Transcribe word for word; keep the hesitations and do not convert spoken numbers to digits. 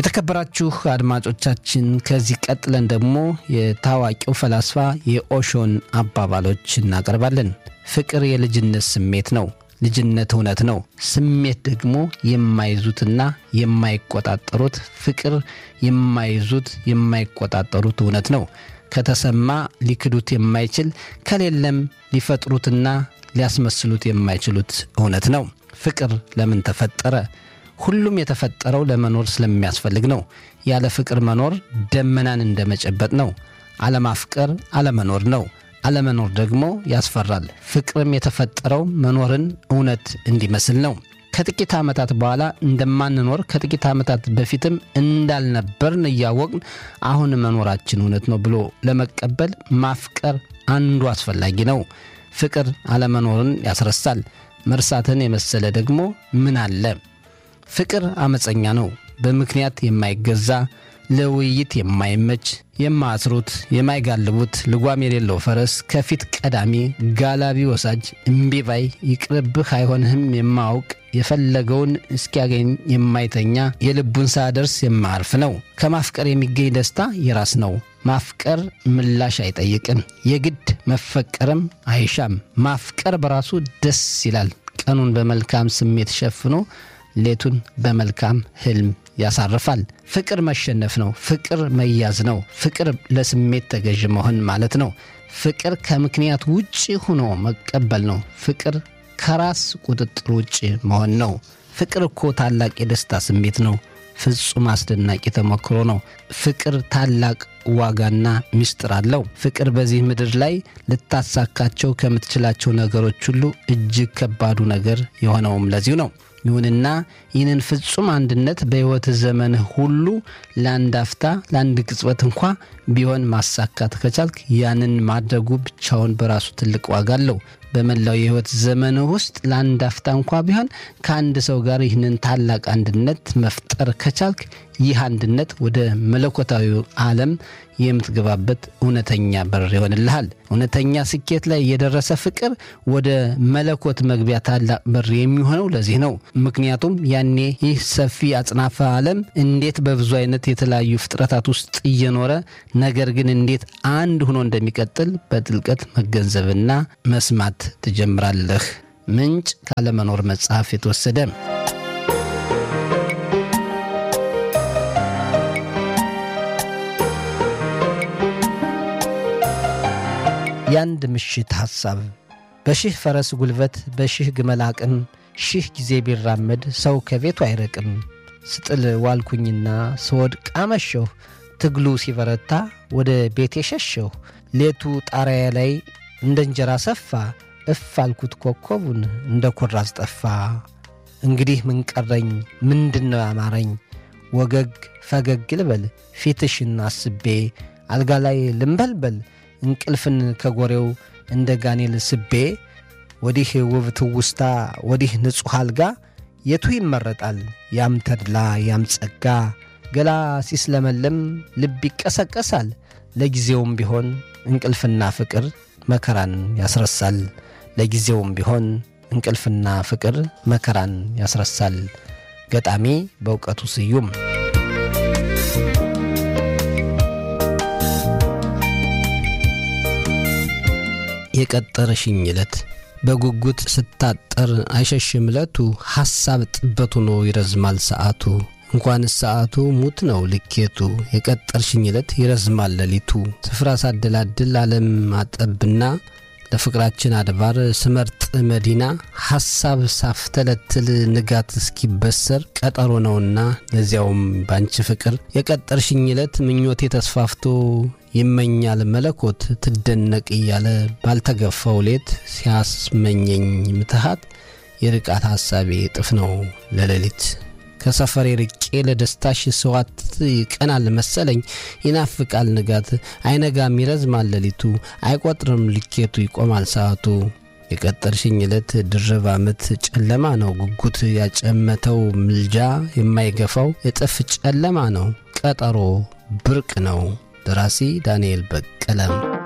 የተከበራችሁ አድማጮቻችን ከዚህ ቀጥለን ደግሞ የታዋቂው ፈላስፋ የኦሾን አባባሎች እናቀርባለን። ፍቅር የልጅነት ስሜት ነው። ልጅነት እውነት ነው። ስሜት ደግሞ የማይዙትና የማይቆጣጠሩት፣ ፍቅር የማይዙት የማይቆጣጠሩት እውነት ነው። ከተሰማ ሊክዱት የማይችል፣ ከሌለም ሊፈጥሩትና ሊያስመስሉት የማይችሉት እውነት ነው። ፍቅር ለምን ተፈጠረ? ሁሉም የተፈጠረው ለመኖር ስለሚያስፈልግ ነው። ያለ ፍቅር መኖር ደመናን እንደመጨበጥ ነው። አለማፍቀር አለመኖር ነው። አለመኖር ደግሞ ያስፈራል። ፍቅርም የተፈጠረው መኖርን እውነት እንዲመስል ነው። ከጥቂት ዓመታት በኋላ እንደማንኖር ከጥቂት ዓመታት በፊትም እንዳልነበርን እያወቅን አሁን መኖራችን እውነት ነው ብሎ ለመቀበል ማፍቀር አንዱ አስፈላጊ ነው። ፍቅር አለመኖርን ያስረሳል። መርሳትን የመሰለ ደግሞ ምን አለ? ፍቅር አመፀኛ ነው። በምክንያት የማይገዛ፣ ለውይይት የማይመች፣ የማያስሩት የማይጋልቡት ልጓም የሌለው ፈረስ፣ ከፊት ቀዳሚ፣ ጋላቢ ወሳጅ፣ እምቢባይ፣ ይቅርብህ አይሆንህም የማያውቅ፣ የፈለገውን እስኪያገኝ የማይተኛ፣ የልቡን ሳደርስ የማያርፍ ነው። ከማፍቀር የሚገኝ ደስታ የራስ ነው። ማፍቀር ምላሽ አይጠይቅም። የግድ መፈቀርም አይሻም። ማፍቀር በራሱ ደስ ይላል። ቀኑን በመልካም ስሜት ሸፍኖ ሌቱን በመልካም ህልም ያሳርፋል። ፍቅር መሸነፍ ነው። ፍቅር መያዝ ነው። ፍቅር ለስሜት ተገዥ መሆን ማለት ነው። ፍቅር ከምክንያት ውጪ ሆኖ መቀበል ነው። ፍቅር ከራስ ቁጥጥር ውጪ መሆን ነው። ፍቅር እኮ ታላቅ የደስታ ስሜት ነው። ፍጹም አስደናቂ ተሞክሮ ነው። ፍቅር ታላቅ ዋጋና ምስጢር አለው። ፍቅር በዚህ ምድር ላይ ልታሳካቸው ከምትችላቸው ነገሮች ሁሉ እጅግ ከባዱ ነገር የሆነውም ለዚሁ ነው። ይሁንና ይህንን ፍጹም አንድነት በሕይወት ዘመን ሁሉ ለአንድ አፍታ ለአንድ ቅጽበት እንኳ ቢሆን ማሳካት ከቻልክ ያንን ማድረጉ ብቻውን በራሱ ትልቅ ዋጋ አለው። በመላው የሕይወት ዘመን ውስጥ ለአንድ አፍታ እንኳ ቢሆን ከአንድ ሰው ጋር ይህንን ታላቅ አንድነት መፍጠር ከቻልክ ይህ አንድነት ወደ መለኮታዊው ዓለም የምትገባበት እውነተኛ በር ይሆንልሃል። እውነተኛ ስኬት ላይ የደረሰ ፍቅር ወደ መለኮት መግቢያ ታላቅ በር የሚሆነው ለዚህ ነው። ምክንያቱም ያኔ ይህ ሰፊ አጽናፈ ዓለም እንዴት በብዙ አይነት የተለያዩ ፍጥረታት ውስጥ እየኖረ ነገር ግን እንዴት አንድ ሆኖ እንደሚቀጥል በጥልቀት መገንዘብና መስማት ትጀምራለህ። ምንጭ ካለመኖር መጽሐፍ የተወሰደ። ያንድ ምሽት ሐሳብ በሺህ ፈረስ ጉልበት በሺህ ግመል አቅም ሺህ ጊዜ ቢራመድ ሰው ከቤቱ አይረቅም። ስጥል ዋልኩኝና ስወድቅ አመሸሁ፣ ትግሉ ሲበረታ ወደ ቤቴ ሸሸሁ። ሌቱ ጣሪያ ላይ እንደ እንጀራ ሰፋ፣ እፍ አልኩት ኮከቡን እንደ ኩራዝ ጠፋ። እንግዲህ ምን ቀረኝ? ምንድነው ያማረኝ? ወገግ ፈገግ ልበል ፊትሽን አስቤ፣ አልጋ ላይ ልንበልበል እንቅልፍን ከጎሬው እንደ ጋኔል ስቤ። ወዲህ ውብ ትውስታ ወዲህ ንጹሕ አልጋ፣ የቱ ይመረጣል ያም ተድላ ያም ጸጋ። ገላ ሲስለመለም ልብ ይቀሰቀሳል፣ ለጊዜውም ቢሆን እንቅልፍና ፍቅር መከራን ያስረሳል። ለጊዜውም ቢሆን እንቅልፍና ፍቅር መከራን ያስረሳል። ገጣሚ በእውቀቱ ስዩም። የቀጠረሽኝ ዕለት በጉጉት ስታጠር አይሸሽም ዕለቱ፣ ሐሳብ ጥበቱ ነው ይረዝማል ሰዓቱ። እንኳንስ ሰዓቱ ሙት ነው ልኬቱ፣ የቀጠርሽኝ ዕለት ይረዝማል ሌሊቱ። ስፍራ ሳደላድል ዓለም አጠብና ለፍቅራችን አድባር ስመርጥ መዲና፣ ሐሳብ ሳፍተለትል ንጋት እስኪበሰር ቀጠሮ ነውና ለዚያውም ባንቺ ፍቅር። የቀጠርሽኝ ዕለት ምኞቴ ተስፋፍቶ ይመኛል መለኮት፣ ትደነቅ እያለ ባልተገፋው ሌት ሲያስመኘኝ ምትሃት። የርቃት ሐሳቤ ጥፍ ነው ለሌሊት፣ ከሰፈሬ ርቄ ለደስታሽ ስዋት። ይቀናል መሰለኝ ይናፍቃል ንጋት፣ አይነጋም ይረዝማል ሌሊቱ፣ አይቆጥርም ልኬቱ ይቆማል ሰዓቱ። የቀጠርሽኝ ዕለት ድርብ ዓመት ጨለማ ነው ጉጉት ያጨመተው ምልጃ የማይገፋው እጥፍ ጨለማ ነው ቀጠሮ ብርቅ ነው። ደራሲ ዳንኤል በቀለ።